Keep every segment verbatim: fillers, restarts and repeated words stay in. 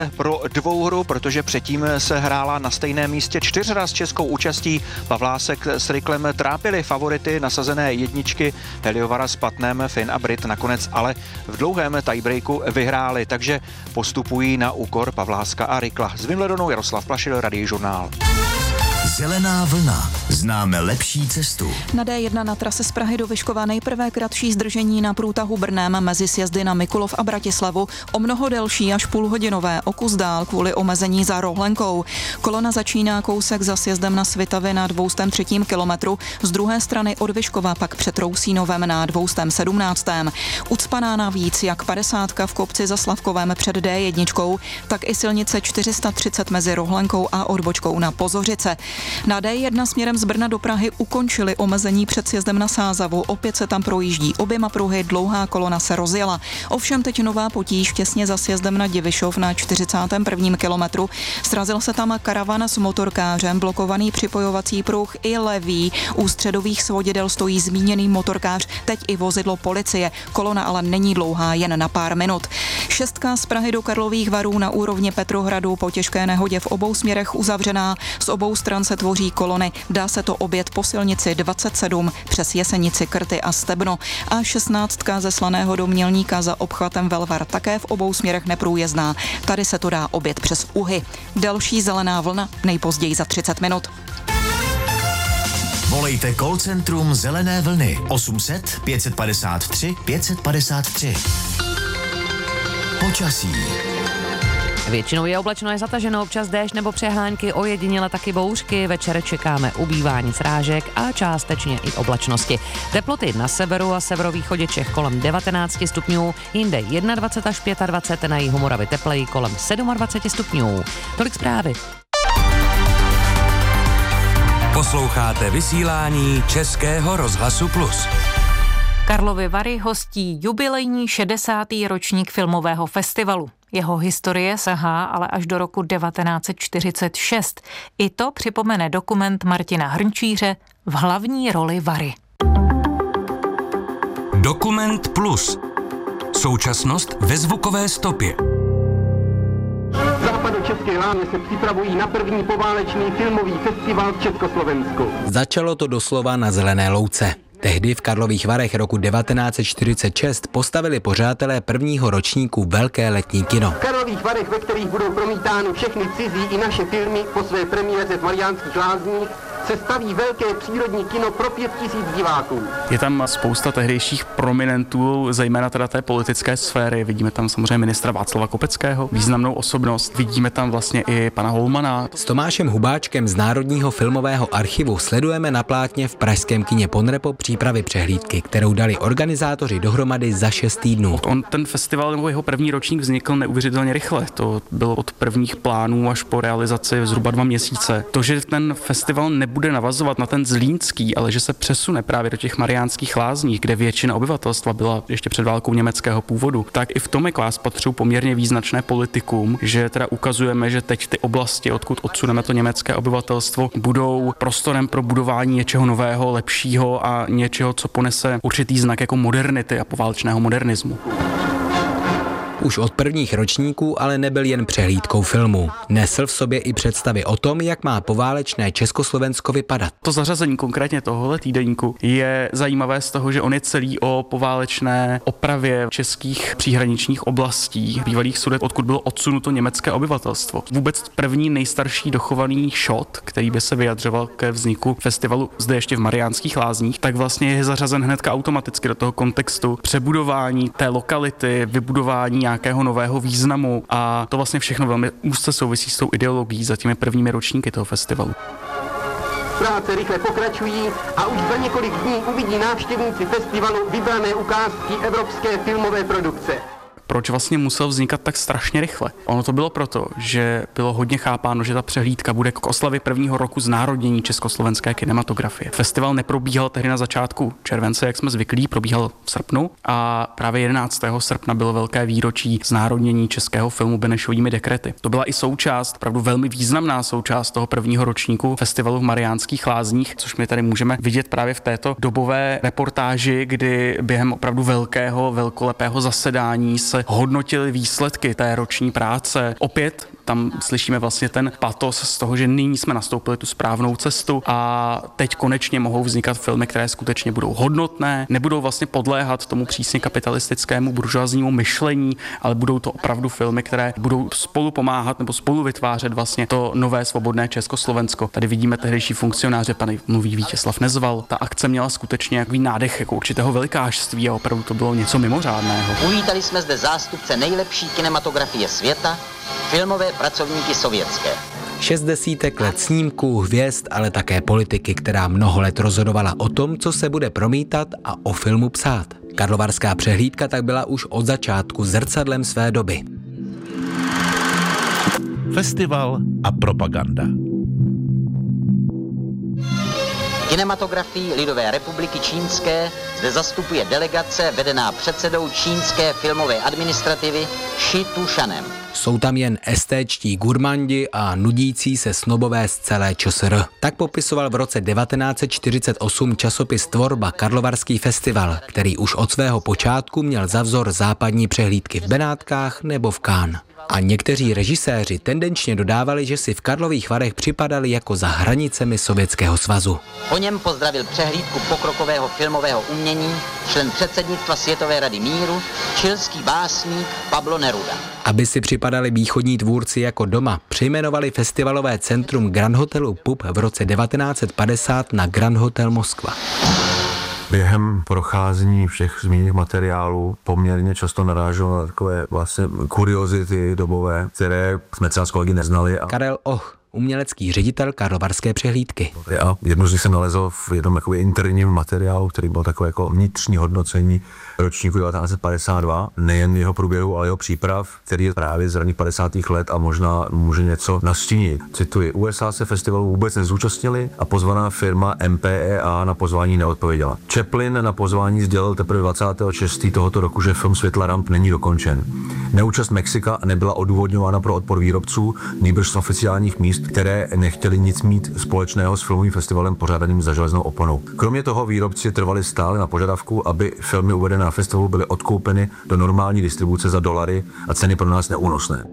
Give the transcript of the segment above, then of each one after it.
pro dvouhru, protože předtím se hrála na stejném místě čtyřhra s českou účastí. Pavlásek s Ryklem trápili favority nasazené jedničky Heliovara s Patnem, Finn a Brit nakonec ale v dlouhém tiebreaku vyhráli, takže postupují na úkor Pavláska a Rykla. S Wimbledonou Jaroslav Plašil, Radiožurnál. Zelená vlna. Známe lepší cestu. Na D jedna na trase z Prahy do Vyškova nejprve kratší zdržení na průtahu Brnem mezi sjezdy na Mikulov a Bratislavu, o mnoho delší až půlhodinové o kus dál kvůli omezení za Rohlenkou. Kolona začíná kousek za sjezdem na Svitavy na dvoustém třetím kilometru, z druhé strany od Vyškova pak před Rousínovem na dvoustém sedmnáctém. Ucpaná navíc jak padesátka v kopci za Slavkovem před D jedna, tak i silnice čtyři sta třicet mezi Rohlenkou a odbočkou na Pozořice. Na D jedna směrem z Brna do Prahy ukončili omezení před sjezdem na Sázavu, opět se tam projíždí oběma pruhy, dlouhá kolona se rozjela. Ovšem teď nová potíž těsně za sjezdem na Divišov na čtyřicátém prvním kilometru. Srazil se tam karavan s motorkářem, blokovaný připojovací pruh i levý. U středových svodidel stojí zmíněný motorkář, teď i vozidlo policie. Kolona ale není dlouhá, jen na pár minut. Šestka z Prahy do Karlových Varů na úrovni Petrohradu po těžké nehodě v obou směrech uzavřená. Z obou stran se tvoří kolony. Dá se to objet po silnici dvacet sedm přes Jesenici, Krty a Stebno. A šestnáctka ze Slaného do Mělníka za obchvatem Velvar také v obou směrech neprůjezdná. Tady se to dá objet přes Uhy. Další zelená vlna nejpozději za třicet minut. Volejte call centrum Zelené vlny osm set pět padesát tři pět padesát tři. Počasí. Většinou je oblačno, je zataženo, občas déšť nebo přeháňky, ojediněle taky bouřky. Večer čekáme ubývání srážek a částečně i oblačnosti. Teploty na severu a severovýchodě Čech kolem devatenáct stupňů, jinde dvacet jedna až dvacet pět, na jihu Moravy tepleji kolem dvacet sedm stupňů. Tolik zprávy. Posloucháte vysílání Českého rozhlasu Plus. Karlovy Vary hostí jubilejní šedesátý ročník filmového festivalu. Jeho historie sahá ale až do roku devatenáct set čtyřicet šest. I to připomene dokument Martina Hrnčíře v hlavní roli Vary. Dokument Plus. Současnost ve zvukové stopě. Západočeské Láně se připravují na první poválečný filmový festival v Československu. Začalo to doslova na Zelené louce. Tehdy v Karlových Varech roku devatenáct set čtyřicet šest postavili pořadatelé prvního ročníku velké letní kino. V Karlových Varech, ve kterých budou promítány všechny cizí i naše filmy po své premiéře v Mariánských Lázních, se staví velké přírodní kino pro pět tisíc diváků. Je tam spousta tehdejších prominentů, zejména teda té politické sféry. Vidíme tam samozřejmě ministra Václava Kopeckého, významnou osobnost. Vidíme tam vlastně i pana Holmana. S Tomášem Hubáčkem z Národního filmového archivu sledujeme na plátně v pražském kině Ponrepo přípravy přehlídky, kterou dali organizátoři dohromady za šest týdnů. On ten festival nebo jeho první ročník vznikl neuvěřitelně rychle. To bylo od prvních plánů až po realizaci zhruba dva měsíce. To, že ten festival nebude navazovat na ten zlínský, ale že se přesune právě do těch Mariánských Lázních, kde většina obyvatelstva byla ještě před válkou německého původu, tak i v tom k vás patřou poměrně význačné politikum, že teda ukazujeme, že teď ty oblasti, odkud odsuneme to německé obyvatelstvo, budou prostorem pro budování něčeho nového, lepšího a něčeho, co ponese určitý znak jako modernity a poválečného modernismu. Už od prvních ročníků ale nebyl jen přehlídkou filmu. Nesl v sobě i představy o tom, jak má poválečné Československo vypadat. To zařazení konkrétně tohohle týdeníku je zajímavé z toho, že on je celý o poválečné opravě českých příhraničních oblastí, bývalých Sudet, odkud bylo odsunuto německé obyvatelstvo. Vůbec první nejstarší dochovaný shot, který by se vyjadřoval ke vzniku festivalu zde ještě v Mariánských Lázních, tak vlastně je zařazen hnedka automaticky do toho kontextu přebudování té lokality, vybudování nějakého nového významu a to vlastně všechno velmi úzce souvisí s tou ideologií za těmi prvními ročníky toho festivalu. Práce rychle pokračují a už za několik dní uvidí návštěvníci festivalu vybrané ukázky evropské filmové produkce. Proč vlastně musel vznikat tak strašně rychle? Ono to bylo proto, že bylo hodně chápáno, že ta přehlídka bude k oslavě prvního roku znárodnění československé kinematografie. Festival neprobíhal tehdy na začátku července, jak jsme zvyklí, probíhal v srpnu a právě jedenáctého srpna bylo velké výročí znárodnění českého filmu Benešovými dekrety. To byla i součást, opravdu velmi významná součást toho prvního ročníku festivalu v Mariánských Lázních, což my tady můžeme vidět právě v této dobové reportáži, kdy během opravdu velkého, velkolepého zasedání se se hodnotily výsledky té roční práce. Opět tam slyšíme vlastně ten patos z toho, že nyní jsme nastoupili tu správnou cestu a teď konečně mohou vznikat filmy, které skutečně budou hodnotné, nebudou vlastně podléhat tomu přísně kapitalistickému buržoaznímu myšlení, ale budou to opravdu filmy, které budou spolu pomáhat nebo spolu vytvářet vlastně to nové svobodné Československo. Tady vidíme tehdejší funkcionáře, pan mluví Vítězslav Nezval. Ta akce měla skutečně takový nádech jako určitého velikářství a opravdu to bylo něco mimořádného. Uvítali jsme zde zástupce nejlepší kinematografie světa, filmové pracovníky sovětské. Šest desítek let snímků, hvězd, ale také politiky, která mnoho let rozhodovala o tom, co se bude promítat a o filmu psát. Karlovarská přehlídka tak byla už od začátku zrcadlem své doby. Festival a propaganda. Kinematografii Lidové republiky čínské zde zastupuje delegace vedená předsedou čínské filmové administrativy Shi Tushanem. Jsou tam jen estéčtí gurmandi a nudící se snobové z celé ČSR. Tak popisoval v roce devatenáct set čtyřicet osm časopis Tvorba Karlovarský festival, který už od svého počátku měl za vzor západní přehlídky v Benátkách nebo v Cannes. A někteří režiséři tendenčně dodávali, že si v Karlových Varech připadali jako za hranicemi Sovětského svazu. Po něm pozdravil přehlídku pokrokového filmového umění člen předsednictva Světové rady míru, chilský básník Pablo Neruda. Aby si připadali východní tvůrci jako doma, přejmenovali festivalové centrum Grand Hotelu Pub v roce devatenáct set padesát na Grand Hotel Moskva. Během procházení všech zmíněných materiálů poměrně často narážel na takové vlastně kuriozity dobové, které jsme třeba s kolegy neznali. A... Karel Och, umělecký ředitel Karlovarské přehlídky. A jedno z nich jsem nalezl v jednom jakoby interním materiálu, který byl takové jako vnitřní hodnocení ročníku devatenáct set padesát dva, nejen jeho průběhu, ale jeho příprav, který je právě z raných padesátých let a možná může něco nastínit. Cituji, U S A se festivalu vůbec nezúčastnili a pozvaná firma M P E A na pozvání neodpověděla. Chaplin na pozvání sdělil teprve dvacátého šestého tohoto roku, že film Světla ramp není dokončen. Neúčast Mexika nebyla odůvodňována pro odpor výrobců, nýbrž z oficiálních míst, které nechtěli nic mít společného s filmovým festivalem pořádaným za železnou oponou. Kromě toho výrobci trvali stále na požadavku, aby filmy uvedené na festivalu byly odkoupeny do normální distribuce za dolary a ceny pro nás neúnosné.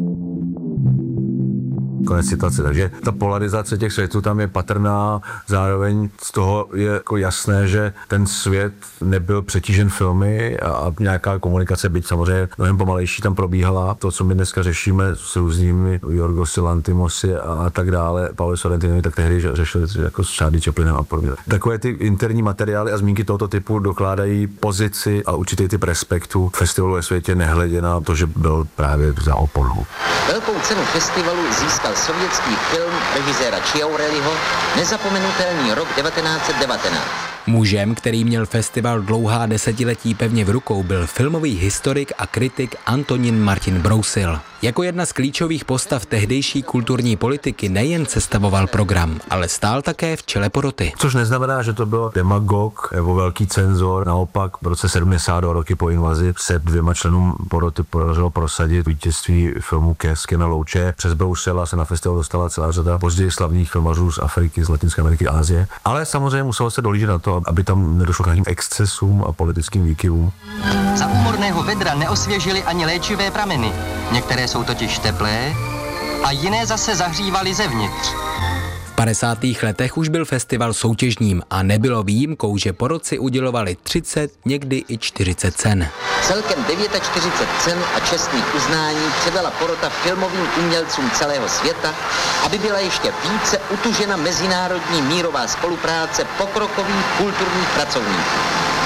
Konec citace. Takže ta polarizace těch světů tam je patrná, zároveň z toho je jako jasné, že ten svět nebyl přetížen filmy a nějaká komunikace, byť samozřejmě mnohem pomalejší, tam probíhala. To, co my dneska řešíme s různými Jorgosi Lantimosy a tak dále, Paolo Sorrentinovi, tak tehdy řešili jako s Charlie Chaplinem a podobně. Takové ty interní materiály a zmínky tohoto typu dokládají pozici a určitý typ respektu festivalu ve světě, nehledě na to, že byl právě za oponou. Velkou cenu festivalu získal sovětský film režiséra Chiaureliho Nezapomenutelný rok devatenáct set devatenáct. Mužem, který měl festival dlouhá desetiletí pevně v rukou, byl filmový historik a kritik Antonín Martin Brousil. Jako jedna z klíčových postav tehdejší kulturní politiky nejen sestavoval program, ale stál také v čele poroty. Což neznamená, že to byl demagog nebo velký cenzor. Naopak v roce sedmdesát roky po invazi se dvěma členům poroty podařilo prosadit vítězství filmu Kézky na louče. Přes Brousila se na festival dostala celá řada později slavných filmařů z Afriky, z Latinské Ameriky, Asie. Ale samozřejmě muselo se dohlížet na to, aby tam nedošlo k nějakým excesům a politickým výkyvům. Za úmorného vedra neosvěžily ani léčivé prameny. Některé jsou totiž teplé a jiné zase zahřívaly zevnitř. V padesátých letech už byl festival soutěžním a nebylo výjimkou, že porotci udělovali třicet, někdy i čtyřicet cen. Celkem čtyřicet devět cen a čestných uznání předala porota filmovým umělcům celého světa, aby byla ještě více utužena mezinárodní mírová spolupráce pokrokových kulturních pracovníků.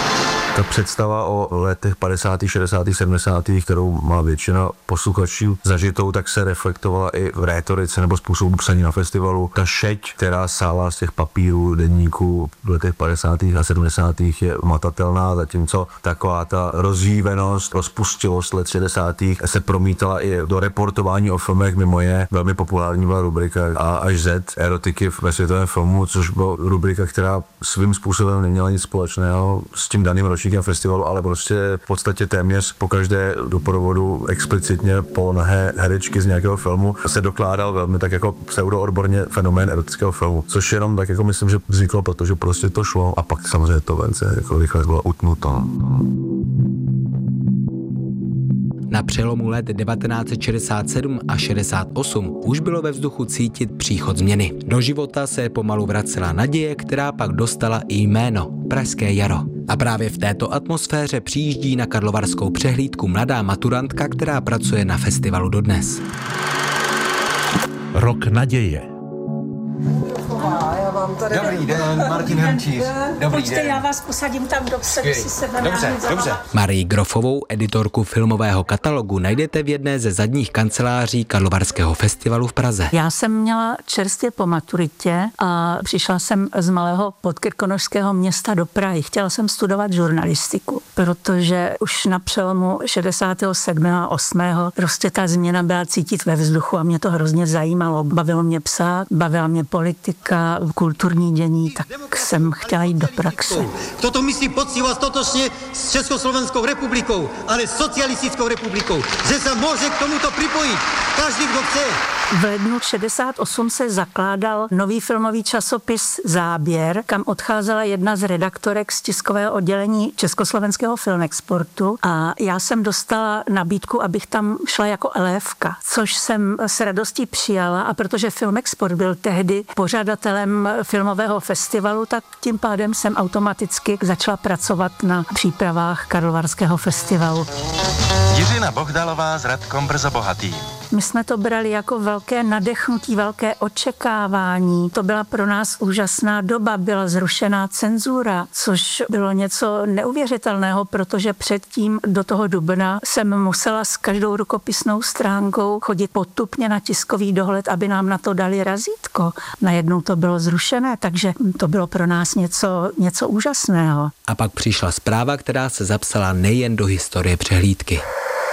Ta představa o letech padesátých, šedesátých, sedmdesátých, kterou má většina posluchačů zažitou, tak se reflektovala i v rétorice nebo způsobu psaní na festivalu. Ta šeť, která sála z těch papírů, deníků v letech padesátých a sedmdesátých je matatelná, zatímco taková ta rozjívenost, rozpustilost let šedesátých se promítala i do reportování o filmech, mimo je velmi populární byla rubrika A až Z erotiky ve světovém filmu, což byla rubrika, která svým způsobem neměla nic společného s tím daným ročníkem festivalu, ale prostě v podstatě téměř po každé doprovodu explicitně polonahé herečky z nějakého filmu se dokládal velmi tak jako pseudoodborně fenomén erotického filmu, což jenom tak jako myslím, že vzniklo, protože prostě to šlo a pak samozřejmě to vence jako rychle bylo utnuto. Na přelomu let devatenáct set šedesát sedm a šedesát osm už bylo ve vzduchu cítit příchod změny. Do života se pomalu vracela naděje, která pak dostala i jméno Pražské jaro. A právě v této atmosféře přijíždí na karlovarskou přehlídku mladá maturantka, která pracuje na festivalu dodnes. Rok naděje. Dobrý den, Martin Hrnčíř. Dobrý Počkej, den. já vás posadím tam dopředu, si se Dobře, dobře. Marii Grofovou, editorku filmového katalogu, najdete v jedné ze zadních kanceláří Karlovarského festivalu v Praze. Já jsem měla čerstvě po maturitě a přišla jsem z malého podkrkonošského města do Prahy. Chtěla jsem studovat žurnalistiku, protože už na přelomu šedesátého sedmého a osmého prostě ta změna byla cítit ve vzduchu a mě to hrozně zajímalo. Bavilo mě psát, bavila mě politika, kulturní dění, tak jsem chtěla jít do praxe. Toto myslí poctivo a stotočně s Československou republikou, ale socialistickou republikou, že se může k tomuto připojit každý, kdo chce. V lednu šedesát osm se zakládal nový filmový časopis Záběr, kam odcházela jedna z redaktorek z tiskového oddělení Československého Filmexportu a já jsem dostala nabídku, abych tam šla jako elévka, což jsem s radostí přijala a protože Filmexport byl tehdy pořadatelem filmového festivalu, tak tím pádem jsem automaticky začala pracovat na přípravách Karlovarského festivalu. Jiřina Bohdalová s Radkom Brzo bohatým. My jsme to brali jako velké nadechnutí, velké očekávání. To byla pro nás úžasná doba, byla zrušená cenzura, což bylo něco neuvěřitelného, protože předtím do toho dubna jsem musela s každou rukopisnou stránkou chodit potupně na tiskový dohled, aby nám na to dali razítko. Najednou to bylo zrušené, takže to bylo pro nás něco, něco úžasného. A pak přišla zpráva, která se zapsala nejen do historie přehlídky.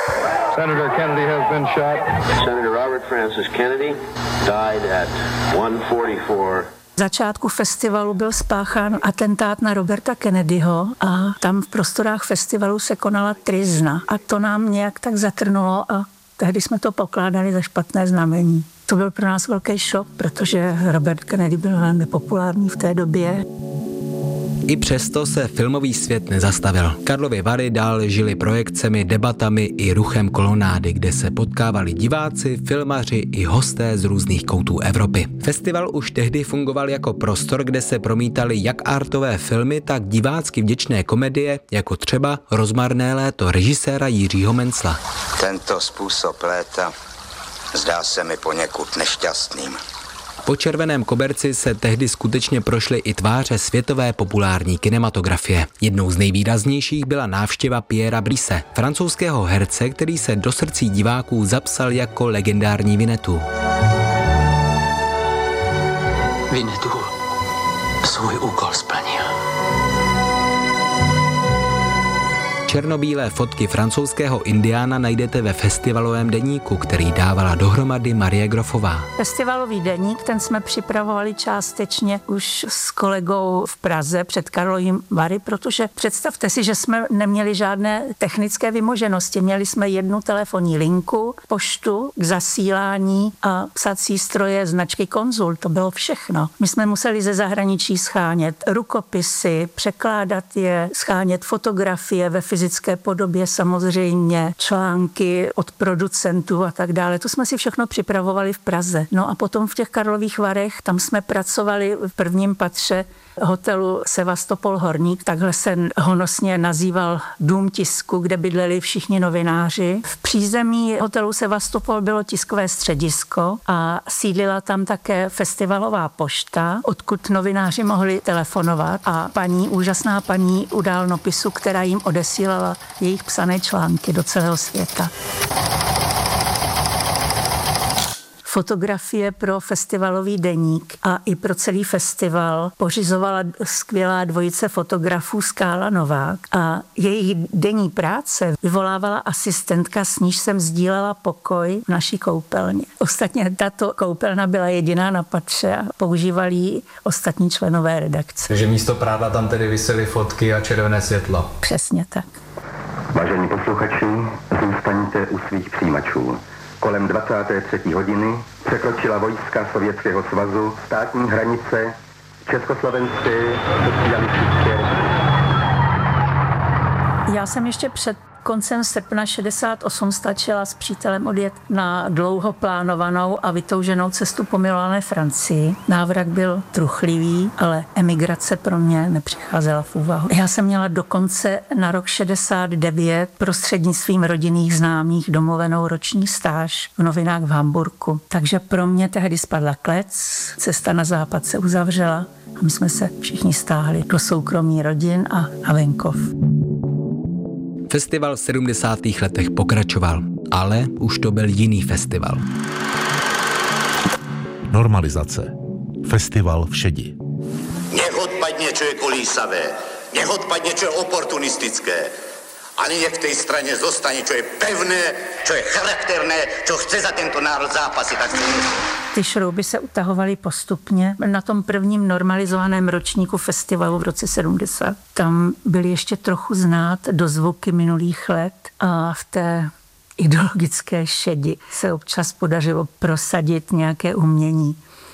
Senator Kennedy has been shot. Senator Robert Francis Kennedy died at one forty-four. V začátku festivalu byl spáchán atentát na Roberta Kennedyho a tam v prostorách festivalu se konala tryzna. A to nám nějak tak zatrnulo a tehdy jsme to pokládali za špatné znamení. To byl pro nás velký šok, protože Robert Kennedy byl velmi populární v té době. I přesto se filmový svět nezastavil. Karlovy Vary dál žili projekcemi, debatami i ruchem kolonády, kde se potkávali diváci, filmaři i hosté z různých koutů Evropy. Festival už tehdy fungoval jako prostor, kde se promítaly jak artové filmy, tak divácky vděčné komedie, jako třeba Rozmarné léto režiséra Jiřího Mencla. Tento způsob léta zdá se mi poněkud nešťastným. Po červeném koberci se tehdy skutečně prošly i tváře světové populární kinematografie. Jednou z nejvýraznějších byla návštěva Pierra Brice, francouzského herce, který se do srdcí diváků zapsal jako legendární Winnetou. Winnetou svůj úkol splnil. Černobílé fotky francouzského indiána najdete ve festivalovém deníku, který dávala dohromady Marie Grofová. Festivalový deník, ten jsme připravovali částečně už s kolegou v Praze před Karlovými Vary, protože představte si, že jsme neměli žádné technické vymoženosti. Měli jsme jednu telefonní linku, poštu k zasílání a psací stroje značky Konzul. To bylo všechno. My jsme museli ze zahraničí schánět rukopisy, překládat je, schánět fotografie ve fyzické podobě, samozřejmě články od producentů a tak dále. To jsme si všechno připravovali v Praze. No a potom v těch Karlových Varech, tam jsme pracovali v prvním patře hotelu Sevastopol Horník, takhle se honosně nazýval dům tisku, kde bydleli všichni novináři. V přízemí hotelu Sevastopol bylo tiskové středisko a sídlila tam také festivalová pošta, odkud novináři mohli telefonovat a paní, úžasná paní u dálnopisu, která jim odesílala jejich psané články do celého světa. Fotografie pro festivalový deník a i pro celý festival pořizovala skvělá dvojice fotografů Skála Novák a jejich denní práce vyvolávala asistentka, s níž jsem sdílela pokoj v naší koupelně. Ostatně tato koupelna byla jediná na patře a používali ji ostatní členové redakce. Takže místo prádla tam tedy visely fotky a červené světlo. Přesně tak. Vážení posluchači, zůstaňte u svých přijímačů. Kolem dvacáté třetí hodiny překročila vojska Sovětského svazu státní hranice Československé socialistické. Já jsem ještě před koncem srpna šedesát osm stačila s přítelem odjet na dlouho plánovanou a vytouženou cestu po milované Francii. Návrat byl truchlivý, ale emigrace pro mě nepřicházela v úvahu. Já jsem měla dokonce na rok šedesát devět prostřednictvím rodinných známých domluvenou roční stáž v novinách v Hamburku. Takže pro mě tehdy spadla klec, cesta na západ se uzavřela a my jsme se všichni stáhli do soukromí rodin a na venkov. Festival v sedmdesátých letech pokračoval, ale už to byl jiný festival. Normalizace. Festival v šedi. Nech odpadne, čo je kolísavé. Nech odpadne, čo je oportunistické. Ani nech v tej strane zostane, čo je pevné, čo je charakterné, čo chce za tento národ zápasy. Tak ty šrouby se utahovaly postupně. Na tom prvním normalizovaném ročníku festivalu v roce sedmdesát tam byly ještě trochu znát dozvuky minulých let a v té ideologické šedi se občas podařilo prosadit nějaké umění.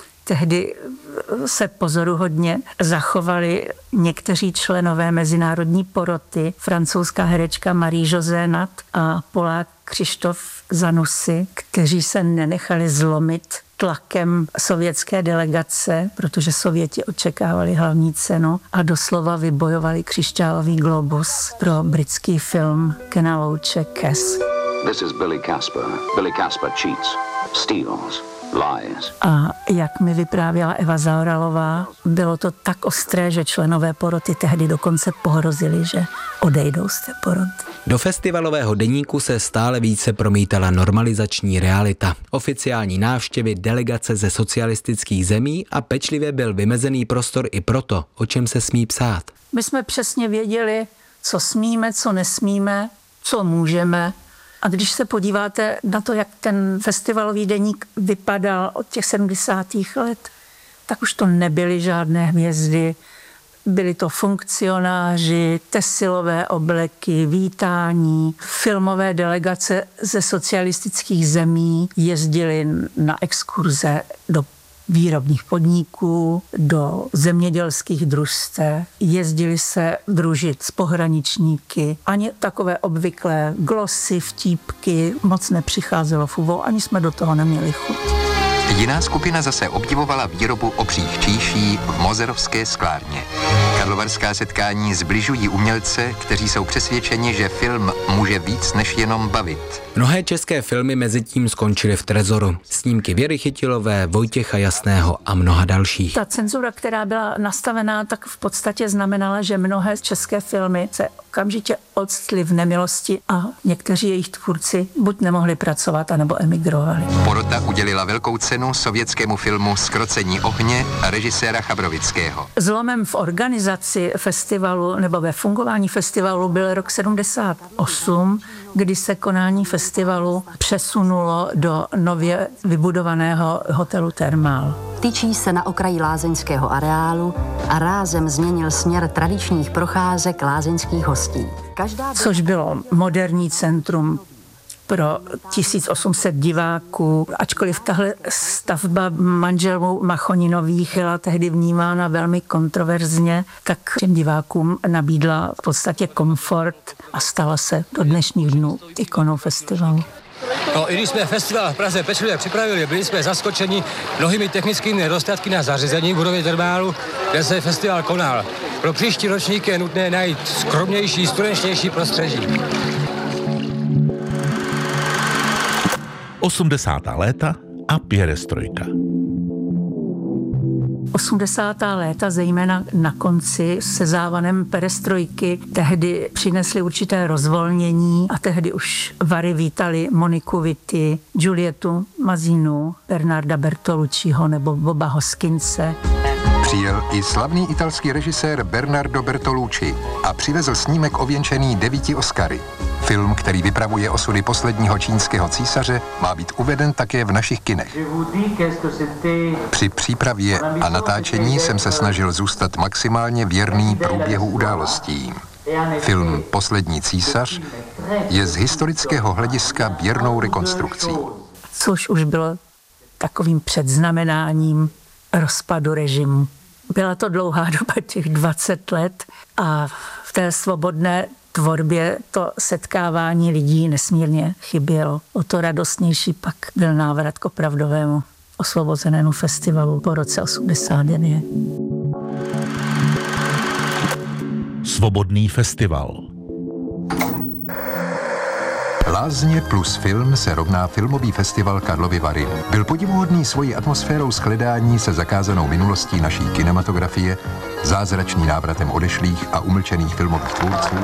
Tehdy se pozoruhodně zachovali někteří členové mezinárodní poroty, francouzská herečka Marie-José Nat a Polák Křištof Zanussi, kteří se nenechali zlomit tlakem sovětské delegace, protože Sověti očekávali hlavní cenu a doslova vybojovali křišťálový globus pro britský film Kena Loache Cass. This is Billy Casper. Billy Casper cheats, steals, lies. A jak mi vyprávěla Eva Zaoralová, bylo to tak ostré, že členové poroty tehdy dokonce pohrozili, že odejdou z té poroty. Do festivalového deníku se stále více promítala normalizační realita, oficiální návštěvy, delegace ze socialistických zemí a pečlivě byl vymezený prostor i proto, o čem se smí psát. My jsme přesně věděli, co smíme, co nesmíme, co můžeme. A když se podíváte na to, jak ten festivalový deník vypadal od těch sedmdesátých let, tak už to nebyly žádné hvězdy, byli to funkcionáři, tesilové obleky, vítání, filmové delegace ze socialistických zemí jezdili na exkurze do výrobních podniků, do zemědělských družstev, jezdili se družit s pohraničníky. Ani takové obvyklé glosy, vtípky moc nepřicházelo v úvahu, ani jsme do toho neměli chuť. Jiná skupina zase obdivovala výrobu obřích číší v Mozerovské sklárně. Karlovarská setkání zbližují umělce, kteří jsou přesvědčeni, že film může víc než jenom bavit. Mnohé české filmy mezitím skončily v trezoru. Snímky Věry Chytilové, Vojtěcha Jasného a mnoha dalších. Ta cenzura, která byla nastavená, tak v podstatě znamenala, že mnohé české filmy se okamžitě odstly v nemilosti a někteří jejich tvůrci buď nemohli pracovat, anebo emigrovali. Porota udělila velkou cenu sovětskému filmu Zkrocení ohně režiséra Chabrovického. Zlomem v organizaci festivalu nebo ve fungování festivalu byl rok sedmdesát osm, kdy se konání festivalu přesunulo do nově vybudovaného hotelu Thermal. Tyčí se na okraji lázeňského areálu a rázem změnil směr tradičních procházek lázeňských hostí. Každá... Což bylo moderní centrum pro tisíc osm set diváků, ačkoliv tahle stavba manželů Machoninových byla tehdy vnímána velmi kontroverzně, tak těm divákům nabídla v podstatě komfort a stala se do dnešních dnů ikonou festivalu. No, i když jsme festival v Praze pečlivě připravili, byli jsme zaskočeni mnohými technickými nedostatky na zařízení v budově Thermalu, kde se festival konal. Pro příští ročník je nutné najít skromnější, studenčnější prostředí. osmdesátá léta a perestrojka. osmdesátá léta, zejména na konci se závanem perestrojky, tehdy přinesly určité rozvolnění a tehdy už Vary vítali Moniku Vitti, Giulietu Mazinu, Bernarda Bertolucciho nebo Boba Hoskinse. Přijel i slavný italský režisér Bernardo Bertolucci a přivezl snímek ověnčený devíti Oscary. Film, který vypravuje osudy posledního čínského císaře, má být uveden také v našich kinech. Při přípravě a natáčení jsem se snažil zůstat maximálně věrný průběhu událostí. Film Poslední císař je z historického hlediska věrnou rekonstrukcí. Což už bylo takovým předznamenáním rozpadu režimu. Byla to dlouhá doba, těch dvacet let, a v té svobodné tvorbě to setkávání lidí nesmírně chybělo. O to radostnější pak byl návrat k opravdovému osvobozenému festivalu po roce osmdesát devět. Svobodný festival. Lázně plus film se rovná filmový festival Karlovy Vary. Byl podivuhodný svojí atmosférou shledání se zakázanou minulostí naší kinematografie, zázračný návratem odešlých a umlčených filmových tvůrců.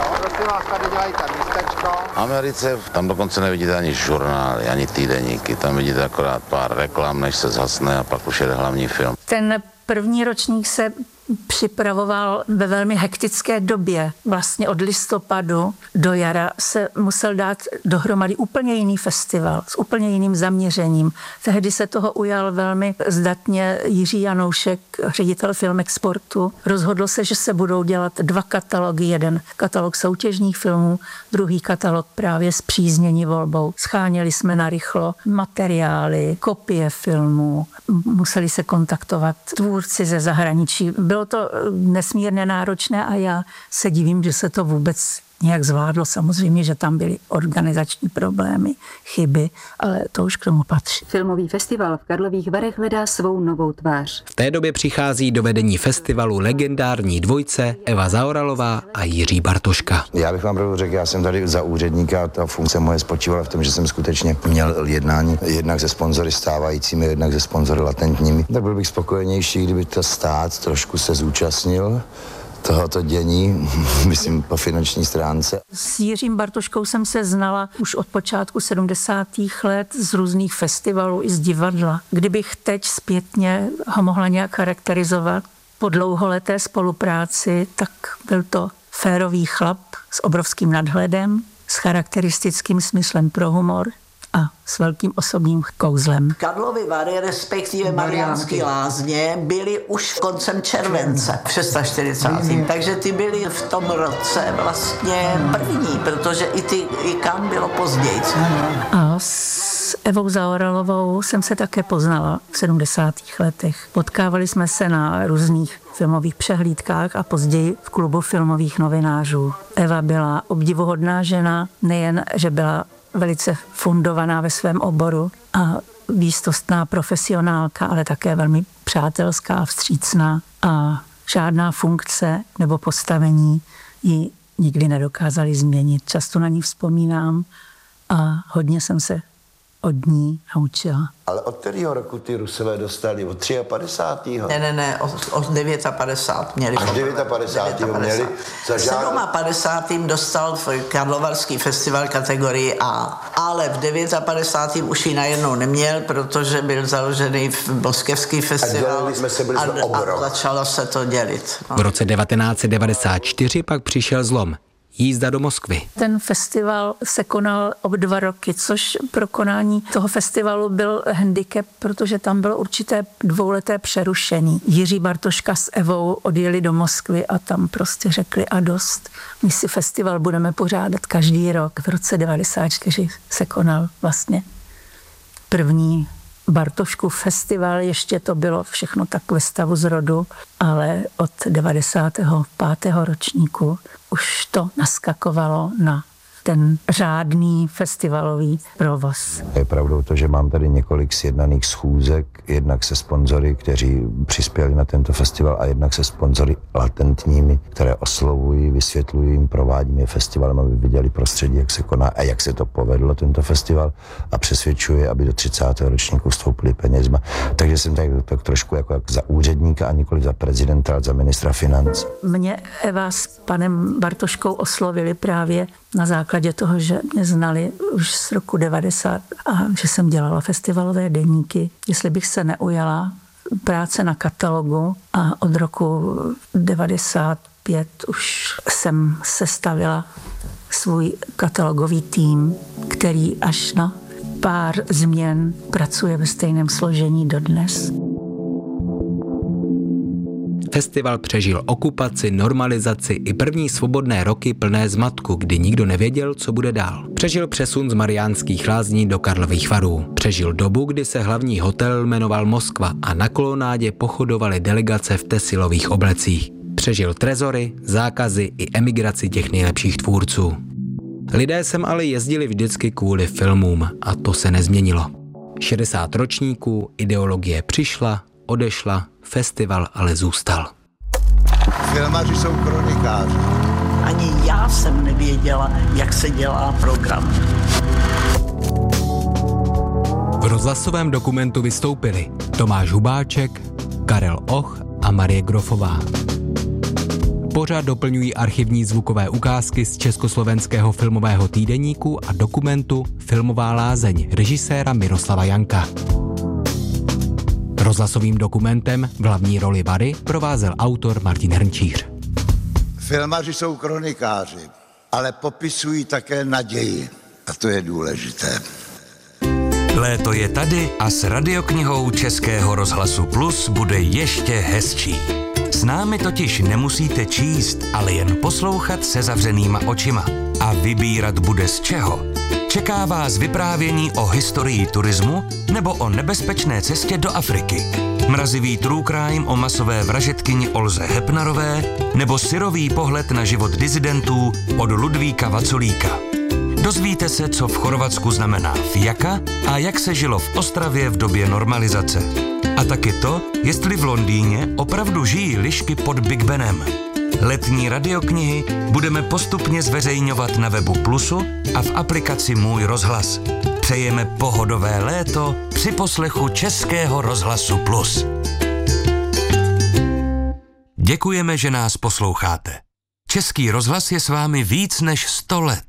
V Americe tam dokonce nevidíte ani žurnály, ani týdeníky, tam vidíte akorát pár reklam, než se zhasne a pak už jede hlavní film. Ten první ročník se připravoval ve velmi hektické době. Vlastně od listopadu do jara se musel dát dohromady úplně jiný festival s úplně jiným zaměřením. Tehdy se toho ujal velmi zdatně Jiří Janoušek, ředitel Filmexportu. Rozhodl se, že se budou dělat dva katalogy. Jeden katalog soutěžních filmů, druhý katalog právě s příznění volbou. Scháněli jsme narychlo materiály, kopie filmů, museli se kontaktovat tvůrci ze zahraničí. Bylo to nesmírně náročné a já se divím, že se to vůbec nějak zvládlo. Samozřejmě, že tam byly organizační problémy, chyby, ale to už k tomu patří. Filmový festival v Karlových Varech hledá svou novou tvář. V té době přichází do vedení festivalu legendární dvojce Eva Zaoralová a Jiří Bartoška. Já bych vám pravdu řekl, já jsem tady za úředníka, ta funkce moje spočívala v tom, že jsem skutečně měl jednání jednak se sponzory stávajícími, jednak se sponzory latentními. Tak byl bych spokojenější, kdyby to stát trošku se zúčastnil tohoto dění, myslím po finanční stránce. S Jiřím Bartoškou jsem se znala už od počátku sedmdesátých let z různých festivalů i z divadla. Kdybych teď zpětně ho mohla nějak charakterizovat po dlouholeté spolupráci, tak byl to férový chlap s obrovským nadhledem, s charakteristickým smyslem pro humor a s velkým osobním kouzlem. Karlovy Vary, respektive Mariánské Lázně, byly už v koncem července čtyřicátým šestým Takže ty byly v tom roce vlastně první, protože i ty i kam bylo později. A s Evou Zaoralovou jsem se také poznala v sedmdesátých letech. Potkávali jsme se na různých filmových přehlídkách a později v klubu filmových novinářů. Eva byla obdivuhodná žena, nejen, že byla velice fundovaná ve svém oboru a výstostná profesionálka, ale také velmi přátelská a vstřícná a žádná funkce nebo postavení ji nikdy nedokázali změnit. Často na ní vzpomínám a hodně jsem se od ní naučila. Ale od kterého roku ty Rusové dostali? Od padesátého třetího Ne, ne, ne, od padesátého měli. Až padesátého měli? Za padesátým dostal Karlovarský festival kategorii A, ale v padesátém devátém už ji najednou neměl, protože byl založený v moskevský festival a, jsme se byli a, a začalo se to dělit. No. V roce devatenáct set devadesát čtyři pak přišel zlom. Jízda do Moskvy. Ten festival se konal o dva roky, což pro konání toho festivalu byl handicap, protože tam bylo určité dvouleté přerušení. Jiří Bartoška s Evou odjeli do Moskvy a tam prostě řekli a dost. My si festival budeme pořádat každý rok. V roce devadesát čtyři se konal vlastně první Bartoškův festival, ještě to bylo všechno tak ve stavu zrodu, ale od devadesátého pátého ročníku už to naskakovalo na ten řádný festivalový provoz. Je pravdou to, že mám tady několik sjednaných schůzek, jednak se sponzory, kteří přispěli na tento festival a jednak se sponzory latentními, které oslovují, vysvětlují jim, provádím je festivalem, aby viděli prostředí, jak se koná a jak se to povedlo, tento festival, a přesvědčuje, aby do třicátého ročníku vstoupili penězma. Takže jsem tak, tak trošku jako, jako za úředníka a nikoli za prezidenta, ale za ministra financí. Mě Eva s panem Bartoškou oslovili právě na základě toho, že mě znali už z roku devadesát a že jsem dělala festivalové deníky, jestli bych se neujala práce na katalogu, a od roku devadesát pět už jsem sestavila svůj katalogový tým, který až na pár změn pracuje ve stejném složení dodnes. Festival přežil okupaci, normalizaci i první svobodné roky plné zmatku, kdy nikdo nevěděl, co bude dál. Přežil přesun z Mariánských Lázní do Karlových Varů. Přežil dobu, kdy se hlavní hotel jmenoval Moskva a na kolonádě pochodovali delegace v tesilových oblecích. Přežil trezory, zákazy i emigraci těch nejlepších tvůrců. Lidé sem ale jezdili vždycky kvůli filmům a to se nezměnilo. šedesát ročníků, ideologie přišla, odešla, festival ale zůstal. Filmaři jsou kronikáři. Ani já jsem nevěděla, jak se dělá program. V rozhlasovém dokumentu vystoupili Tomáš Hubáček, Karel Och a Marie Grofová. Pořad doplňují archivní zvukové ukázky z československého filmového týdeníku a dokumentu Filmová lázeň režiséra Miroslava Janka. Rozhlasovým dokumentem v hlavní roli Vary provázel autor Martin Hrnčíř. Filmaři jsou kronikáři, ale popisují také naději. A to je důležité. Léto je tady a s radioknihou Českého rozhlasu Plus bude ještě hezčí. S námi totiž nemusíte číst, ale jen poslouchat se zavřenýma očima. A vybírat bude z čeho. Čeká vás vyprávění o historii turismu nebo o nebezpečné cestě do Afriky. Mrazivý true crime o masové vražedkyni Olze Hepnarové nebo syrový pohled na život disidentů od Ludvíka Vaculíka. Dozvíte se, co v Chorvatsku znamená fijaka a jak se žilo v Ostravě v době normalizace. A taky to, jestli v Londýně opravdu žijí lišky pod Big Benem. Letní radioknihy budeme postupně zveřejňovat na webu Plusu a v aplikaci Můj rozhlas. Přejeme pohodové léto při poslechu Českého rozhlasu Plus. Děkujeme, že nás posloucháte. Český rozhlas je s vámi víc než sto let.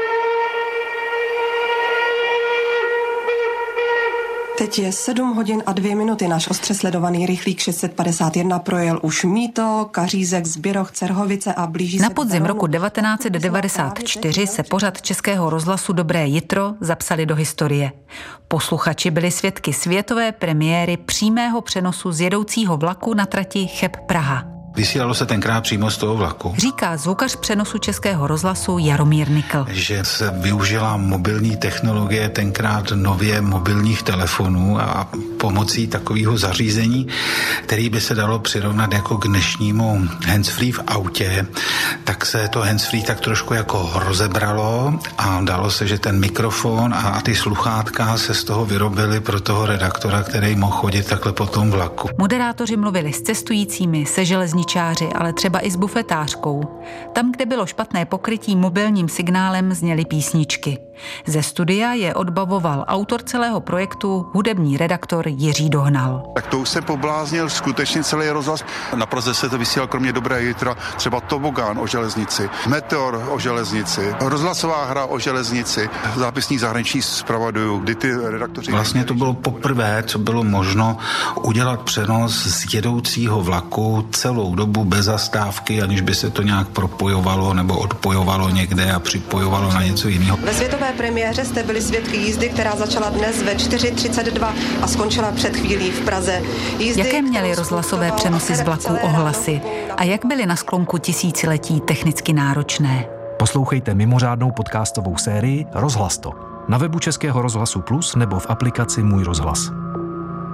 Teď je sedm hodin a dvě minuty. Náš ostře sledovaný rychlík šest set padesát jedna projel už Mýto, Kařízek, Zběroch, Cerhovice a blíží se... Na podzim roku devatenáct set devadesát čtyři se pořad Českého rozhlasu Dobré jitro zapsali do historie. Posluchači byli svědky světové premiéry přímého přenosu z jedoucího vlaku na trati Cheb-Praha. Vysílalo se tenkrát přímo z toho vlaku. Říká zvukař přenosu Českého rozhlasu Jaromír Nikl. Že se využila mobilní technologie, tenkrát nově mobilních telefonů a pomocí takového zařízení, který by se dalo přirovnat jako k dnešnímu handsfree v autě, tak se to handsfree tak trošku jako rozebralo a dalo se, že ten mikrofon a ty sluchátka se z toho vyrobily pro toho redaktora, který mohl chodit takhle po tom vlaku. Moderátoři mluvili s cestujícími, se železničáři, ale třeba i s bufetářkou. Tam, kde bylo špatné pokrytí mobilním signálem, zněly písničky. Ze studia je odbavoval autor celého projektu, hudební redaktor Jiří Dohnal. Tak to už jsem pobláznil skutečně celý rozhlas. Na Praze se to vysílal kromě Dobré jitra třeba Tobogán o železnici, Meteor o železnici, rozhlasová hra o železnici, zápisník zahraniční zpravodajů, kdy ty redaktoři... Vlastně to bylo poprvé, co bylo možno udělat přenos z jedoucího vlaku celou dobu bez zastávky, aniž by se to nějak propojovalo nebo odpojovalo někde a připojovalo na něco jiného. Ve světové premiéře jste byli svědky jízdy, která začala dnes ve čtyři třicet dva a skončila před chvílí v Praze. Jízdy, Jaké měly rozhlasové přenosy z vlaků ohlasy a jak byly na sklonku tisíciletí technicky náročné? Poslouchejte mimořádnou podcastovou sérii Rozhlas to na webu Českého rozhlasu Plus nebo v aplikaci Můj rozhlas.